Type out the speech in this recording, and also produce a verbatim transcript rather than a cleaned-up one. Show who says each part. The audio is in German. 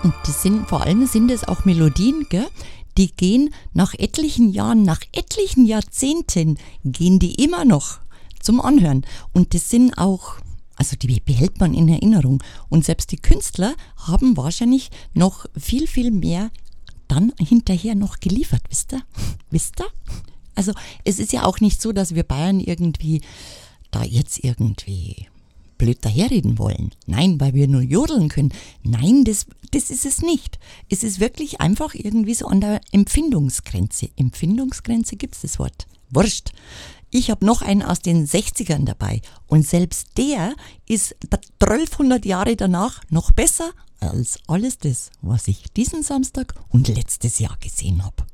Speaker 1: Und das sind, vor allem sind es auch Melodien, gell? Die gehen nach etlichen Jahren, nach etlichen Jahrzehnten, gehen die immer noch zum Anhören. Und das sind auch, also die behält man in Erinnerung. Und selbst die Künstler haben wahrscheinlich noch viel, viel mehr dann hinterher noch geliefert, wisst ihr? Wisst ihr? Also es ist ja auch nicht so, dass wir Bayern irgendwie da jetzt irgendwie blöd daherreden wollen. Nein, weil wir nur jodeln können. Nein, das, das ist es nicht. Es ist wirklich einfach irgendwie so an der Empfindungsgrenze. Empfindungsgrenze gibt es das Wort. Wurscht. Ich habe noch einen aus den sechzigern dabei und selbst der ist zwölfhundert Jahre danach noch besser als alles das, was ich diesen Samstag und letztes Jahr gesehen habe.